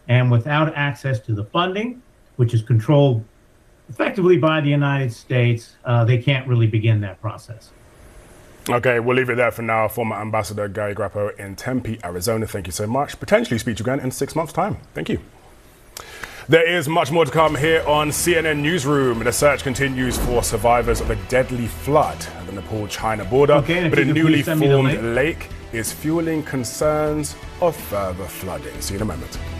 And without access to the funding, which is controlled effectively by the United States, they can't really begin that process. Okay, we'll leave it there for now. Former Ambassador Gary Grappo in Tempe, Arizona. Thank you so much. Potentially speak to you again in 6 months' time. Thank you. There is much more to come here on CNN Newsroom. The search continues for survivors of a deadly flood at the Nepal-China border, but a newly formed lake is fueling concerns of further flooding. See you in a moment.